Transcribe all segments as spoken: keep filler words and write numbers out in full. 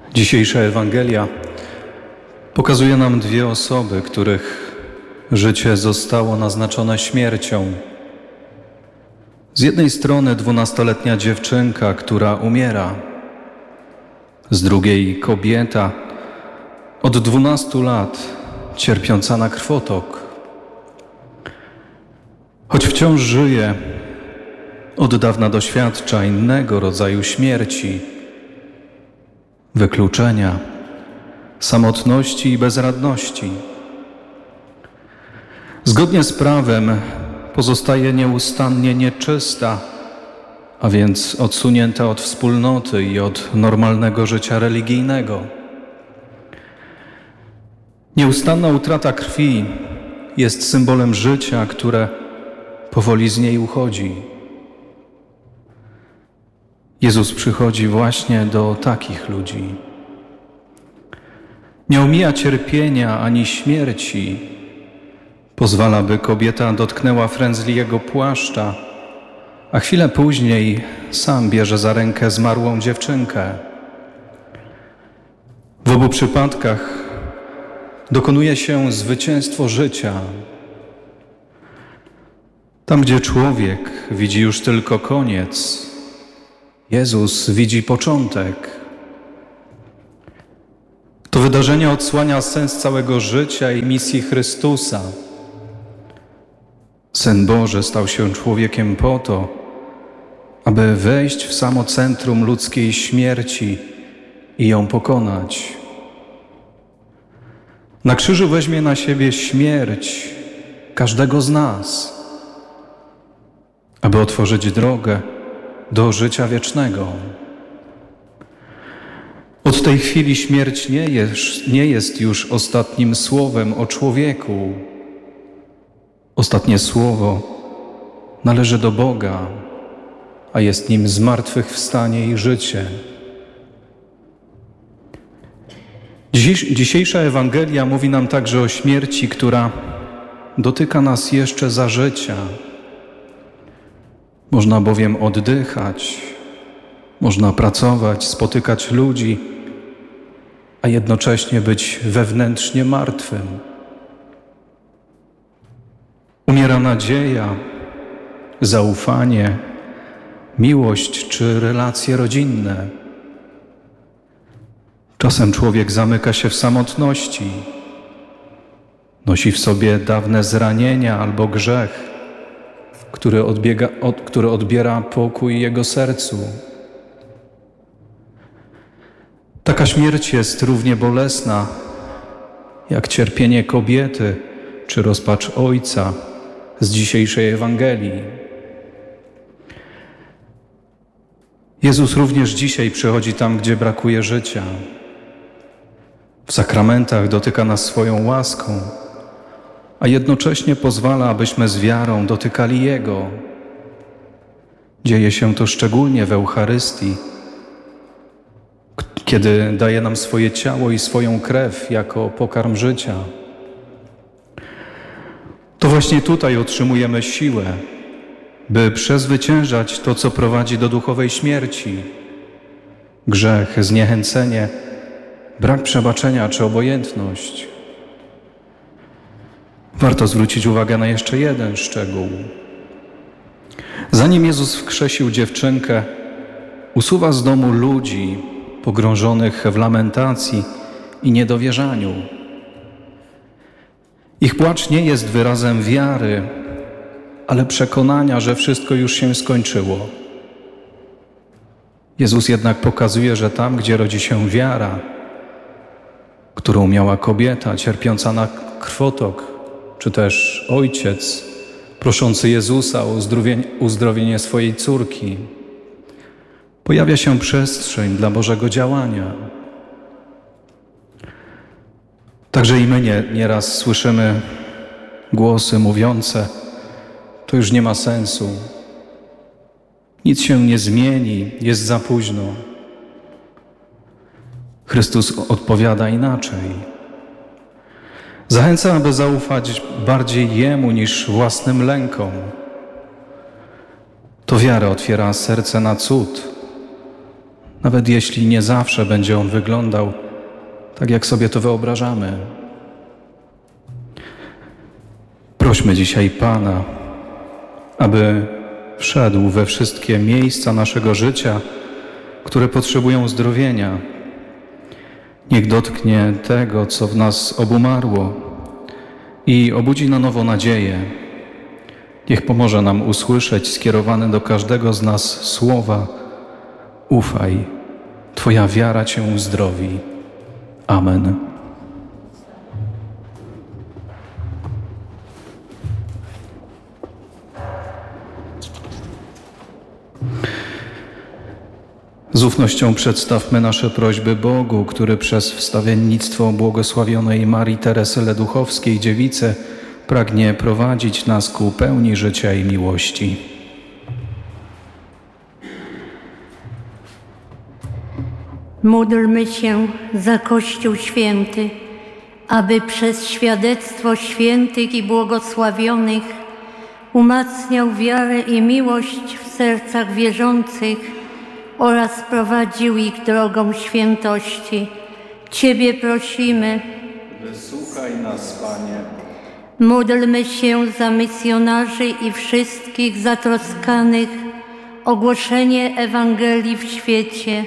Dzisiejsza Ewangelia pokazuje nam dwie osoby, których życie zostało naznaczone śmiercią. Z jednej strony dwunastoletnia dziewczynka, która umiera. Z drugiej kobieta od dwunastu lat cierpiąca na krwotok. Choć wciąż żyje, od dawna doświadcza innego rodzaju śmierci, wykluczenia, samotności i bezradności. Zgodnie z prawem pozostaje nieustannie nieczysta, a więc odsunięta od wspólnoty i od normalnego życia religijnego. Nieustanna utrata krwi jest symbolem życia, które powoli z niej uchodzi. Jezus przychodzi właśnie do takich ludzi. Nie omija cierpienia ani śmierci. Pozwala, by kobieta dotknęła frędzli jego płaszcza, a chwilę później sam bierze za rękę zmarłą dziewczynkę. W obu przypadkach dokonuje się zwycięstwo życia. Tam, gdzie człowiek widzi już tylko koniec, Jezus widzi początek. To wydarzenie odsłania sens całego życia i misji Chrystusa. Syn Boży stał się człowiekiem po to, aby wejść w samo centrum ludzkiej śmierci i ją pokonać. Na krzyżu weźmie na siebie śmierć każdego z nas, aby otworzyć drogę do życia wiecznego. Od tej chwili śmierć nie jest, nie jest już ostatnim słowem o człowieku. Ostatnie słowo należy do Boga, a jest nim zmartwychwstanie i życie. Dziś, dzisiejsza Ewangelia mówi nam także o śmierci, która dotyka nas jeszcze za życia. Można bowiem oddychać, można pracować, spotykać ludzi, a jednocześnie być wewnętrznie martwym. Umiera nadzieja, zaufanie, miłość czy relacje rodzinne. Czasem człowiek zamyka się w samotności, nosi w sobie dawne zranienia albo grzech, który, odbiega, od, który odbiera pokój jego sercu. Taka śmierć jest równie bolesna jak cierpienie kobiety czy rozpacz ojca z dzisiejszej Ewangelii. Jezus również dzisiaj przychodzi tam, gdzie brakuje życia. W sakramentach dotyka nas swoją łaską, a jednocześnie pozwala, abyśmy z wiarą dotykali Jego. Dzieje się to szczególnie w Eucharystii, kiedy daje nam swoje ciało i swoją krew jako pokarm życia. To właśnie tutaj otrzymujemy siłę, by przezwyciężać to, co prowadzi do duchowej śmierci. Grzech, zniechęcenie, brak przebaczenia czy obojętność. Warto zwrócić uwagę na jeszcze jeden szczegół. Zanim Jezus wskrzesił dziewczynkę, usuwa z domu ludzi pogrążonych w lamentacji i niedowierzaniu. Ich płacz nie jest wyrazem wiary, ale przekonania, że wszystko już się skończyło. Jezus jednak pokazuje, że tam, gdzie rodzi się wiara, którą miała kobieta cierpiąca na krwotok, czy też ojciec proszący Jezusa o uzdrowienie, uzdrowienie swojej córki, pojawia się przestrzeń dla Bożego działania. Także i my nie, nieraz słyszymy głosy mówiące: to już nie ma sensu, nic się nie zmieni, jest za późno. Chrystus odpowiada inaczej. Zachęca, aby zaufać bardziej Jemu niż własnym lękom. To wiara otwiera serce na cud, nawet jeśli nie zawsze będzie on wyglądał tak, jak sobie to wyobrażamy. Prośmy dzisiaj Pana, aby wszedł we wszystkie miejsca naszego życia, które potrzebują zdrowienia. Niech dotknie tego, co w nas obumarło i obudzi na nowo nadzieję. Niech pomoże nam usłyszeć skierowane do każdego z nas słowa: ufaj, Twoja wiara Cię uzdrowi. Amen. Z ufnością przedstawmy nasze prośby Bogu, który przez wstawiennictwo błogosławionej Marii Teresy Leduchowskiej, dziewicy, pragnie prowadzić nas ku pełni życia i miłości. Módlmy się za Kościół Święty, aby przez świadectwo świętych i błogosławionych umacniał wiarę i miłość w sercach wierzących oraz prowadził ich drogą świętości. Ciebie prosimy. Wysłuchaj nas, Panie. Módlmy się za misjonarzy i wszystkich zatroskanych o głoszenie Ewangelii w świecie,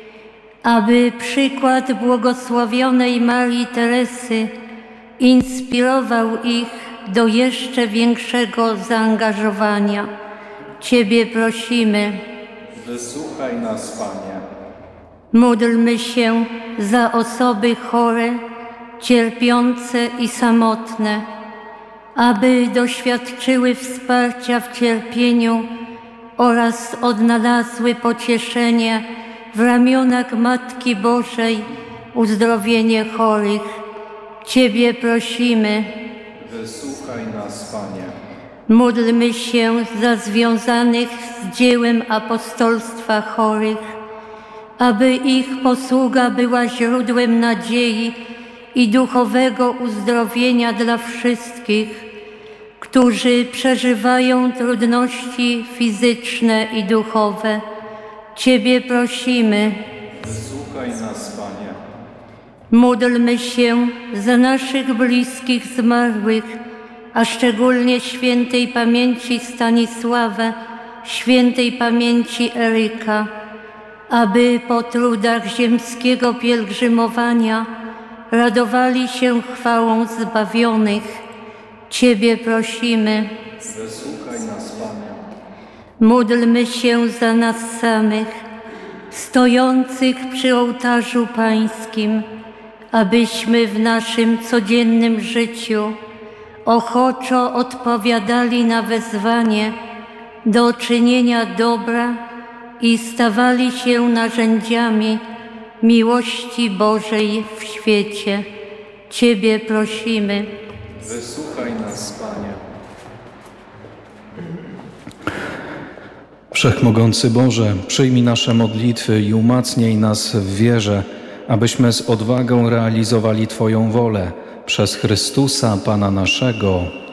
aby przykład błogosławionej Marii Teresy inspirował ich do jeszcze większego zaangażowania. Ciebie prosimy. Wysłuchaj nas, Panie. Módlmy się za osoby chore, cierpiące i samotne, aby doświadczyły wsparcia w cierpieniu oraz odnalazły pocieszenie w ramionach Matki Bożej, uzdrowienie chorych. Ciebie prosimy. Wysłuchaj nas, Panie. Módlmy się za związanych z dziełem apostolstwa chorych, aby ich posługa była źródłem nadziei i duchowego uzdrowienia dla wszystkich, którzy przeżywają trudności fizyczne i duchowe. Ciebie prosimy. Wysłuchaj nas, Panie. Módlmy się za naszych bliskich zmarłych, a szczególnie świętej pamięci Stanisława, świętej pamięci Eryka, aby po trudach ziemskiego pielgrzymowania radowali się chwałą zbawionych. Ciebie prosimy. Wysłuchaj nas, Panie. Módlmy się za nas samych, stojących przy ołtarzu Pańskim, abyśmy w naszym codziennym życiu ochoczo odpowiadali na wezwanie do czynienia dobra i stawali się narzędziami miłości Bożej w świecie. Ciebie prosimy. Wysłuchaj nas, Panie. Wszechmogący Boże, przyjmij nasze modlitwy i umacnij nas w wierze, abyśmy z odwagą realizowali Twoją wolę przez Chrystusa, Pana naszego.